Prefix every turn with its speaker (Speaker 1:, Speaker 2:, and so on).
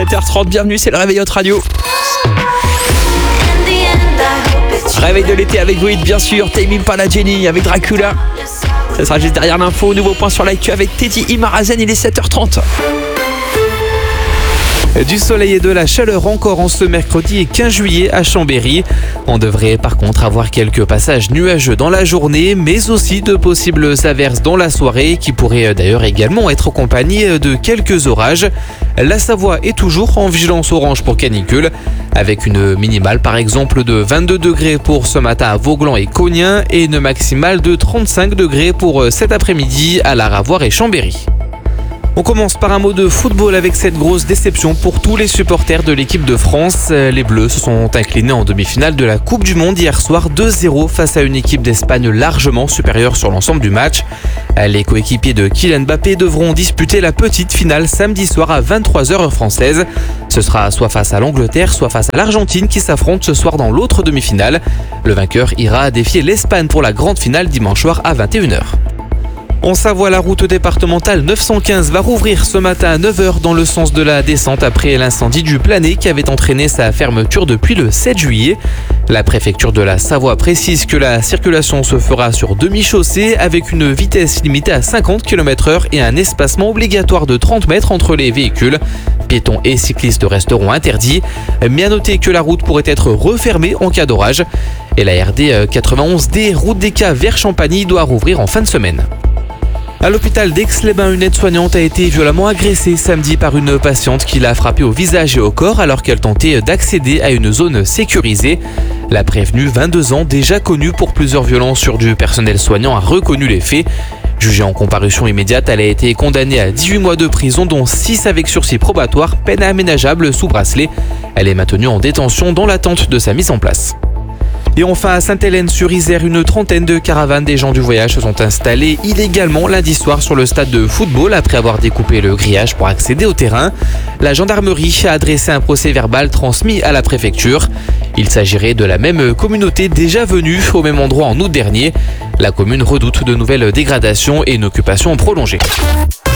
Speaker 1: 7h30, bienvenue, c'est le Réveil Hot Radio. Réveil de l'été avec Void, bien sûr, Tame Impala Jenny avec Dracula. Ça sera juste derrière l'info, nouveau point sur l'actu avec Teddy Imarazen, il est 7h30.
Speaker 2: Du soleil et de la chaleur encore en ce mercredi et 15 juillet à Chambéry. On devrait par contre avoir quelques passages nuageux dans la journée, mais aussi de possibles averses dans la soirée qui pourraient d'ailleurs également être accompagnées de quelques orages. La Savoie est toujours en vigilance orange pour canicule, avec une minimale par exemple de 22 degrés pour ce matin à Vauglan et Cognin et une maximale de 35 degrés pour cet après-midi à La Ravoire et Chambéry. On commence par un mot de football avec cette grosse déception pour tous les supporters de l'équipe de France. Les Bleus se sont inclinés en demi-finale de la Coupe du Monde hier soir 2-0 face à une équipe d'Espagne largement supérieure sur l'ensemble du match. Les coéquipiers de Kylian Mbappé devront disputer la petite finale samedi soir à 23h heure française. Ce sera soit face à l'Angleterre, soit face à l'Argentine qui s'affrontent ce soir dans l'autre demi-finale. Le vainqueur ira défier l'Espagne pour la grande finale dimanche soir à 21h. En Savoie, la route départementale 915 va rouvrir ce matin à 9h dans le sens de la descente après l'incendie du Planet qui avait entraîné sa fermeture depuis le 7 juillet. La préfecture de la Savoie précise que la circulation se fera sur demi-chaussée avec une vitesse limitée à 50 km/h et un espacement obligatoire de 30 mètres entre les véhicules. Piétons et cyclistes resteront interdits, mais à noter que la route pourrait être refermée en cas d'orage. Et la RD 91D, route des Cas vers Champagny, doit rouvrir en fin de semaine. À l'hôpital d'Aix-les-Bains, une aide-soignante a été violemment agressée samedi par une patiente qui l'a frappée au visage et au corps alors qu'elle tentait d'accéder à une zone sécurisée. La prévenue, 22 ans, déjà connue pour plusieurs violences sur du personnel soignant, a reconnu les faits. Jugée en comparution immédiate, elle a été condamnée à 18 mois de prison, dont 6 avec sursis probatoire, peine aménageable sous bracelet. Elle est maintenue en détention dans l'attente de sa mise en place. Et enfin à Sainte-Hélène-sur-Isère, une trentaine de caravanes des gens du voyage se sont installées illégalement lundi soir sur le stade de football après avoir découpé le grillage pour accéder au terrain. La gendarmerie a adressé un procès-verbal transmis à la préfecture. Il s'agirait de la même communauté déjà venue au même endroit en août dernier. La commune redoute de nouvelles dégradations et une occupation prolongée.